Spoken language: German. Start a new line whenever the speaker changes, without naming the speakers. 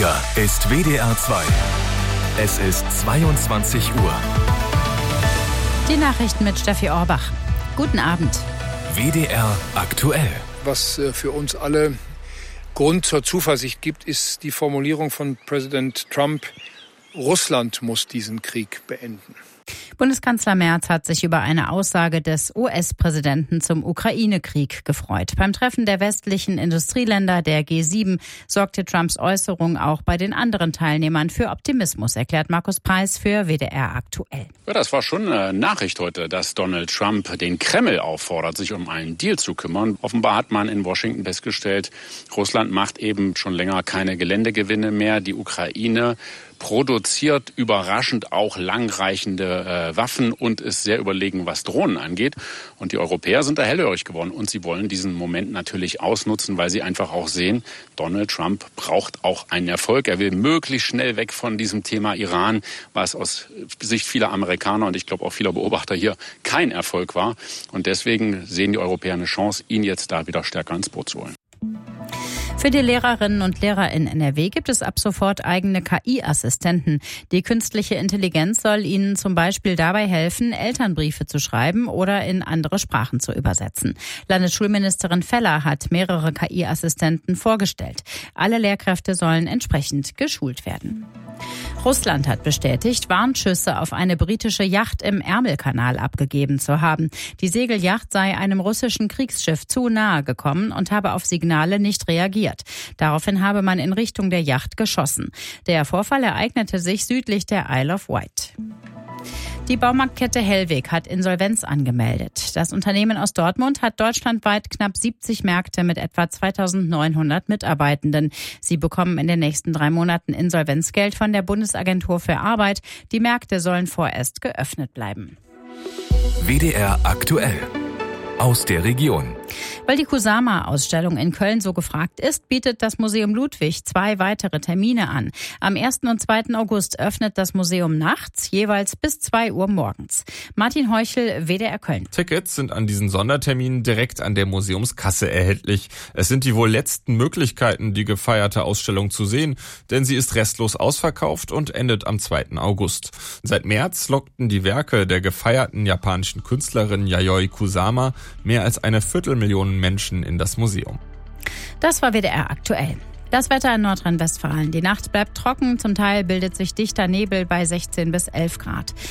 Hier ist WDR 2. Es ist 22 Uhr.
Die Nachrichten mit Steffi Orbach. Guten Abend.
WDR aktuell.
Was für uns alle Grund zur Zuversicht gibt, ist die Formulierung von Präsident Trump: Russland muss diesen Krieg beenden.
Bundeskanzler Merz hat sich über eine Aussage des US-Präsidenten zum Ukraine-Krieg gefreut. Beim Treffen der westlichen Industrieländer der G7 sorgte Trumps Äußerung auch bei den anderen Teilnehmern für Optimismus, erklärt Markus Preis für WDR aktuell.
Ja, das war schon eine Nachricht heute, dass Donald Trump den Kreml auffordert, sich um einen Deal zu kümmern. Offenbar hat man in Washington festgestellt, Russland macht eben schon länger keine Geländegewinne mehr. Die Ukraine produziert überraschend auch langreichende Waffen und ist sehr überlegen, was Drohnen angeht. Und die Europäer sind da hellhörig geworden. Und sie wollen diesen Moment natürlich ausnutzen, weil sie einfach auch sehen, Donald Trump braucht auch einen Erfolg. Er will möglichst schnell weg von diesem Thema Iran, was aus Sicht vieler Amerikaner und ich glaube auch vieler Beobachter hier kein Erfolg war. Und deswegen sehen die Europäer eine Chance, ihn jetzt da wieder stärker ins Boot zu holen.
Für die Lehrerinnen und Lehrer in NRW gibt es ab sofort eigene KI-Assistenten. Die künstliche Intelligenz soll ihnen zum Beispiel dabei helfen, Elternbriefe zu schreiben oder in andere Sprachen zu übersetzen. Landesschulministerin Feller hat mehrere KI-Assistenten vorgestellt. Alle Lehrkräfte sollen entsprechend geschult werden. Russland hat bestätigt, Warnschüsse auf eine britische Yacht im Ärmelkanal abgegeben zu haben. Die Segelyacht sei einem russischen Kriegsschiff zu nahe gekommen und habe auf Signale nicht reagiert. Daraufhin habe man in Richtung der Yacht geschossen. Der Vorfall ereignete sich südlich der Isle of Wight. Die Baumarktkette Hellweg hat Insolvenz angemeldet. Das Unternehmen aus Dortmund hat deutschlandweit knapp 70 Märkte mit etwa 2.900 Mitarbeitenden. Sie bekommen in den nächsten 3 Monaten Insolvenzgeld von der Bundesagentur für Arbeit. Die Märkte sollen vorerst geöffnet bleiben.
WDR aktuell. Aus der Region.
Weil die Kusama-Ausstellung in Köln so gefragt ist, bietet das Museum Ludwig 2 weitere Termine an. Am 1. und 2. August öffnet das Museum nachts, jeweils bis 2 Uhr morgens. Martin Heuchel, WDR Köln.
Tickets sind an diesen Sonderterminen direkt an der Museumskasse erhältlich. Es sind die wohl letzten Möglichkeiten, die gefeierte Ausstellung zu sehen, denn sie ist restlos ausverkauft und endet am 2. August. Seit März lockten die Werke der gefeierten japanischen Künstlerin Yayoi Kusama mehr als 250.000 Menschen in das Museum.
Das war WDR aktuell. Das Wetter in Nordrhein-Westfalen. Die Nacht bleibt trocken, zum Teil bildet sich dichter Nebel bei 16 bis 11 Grad.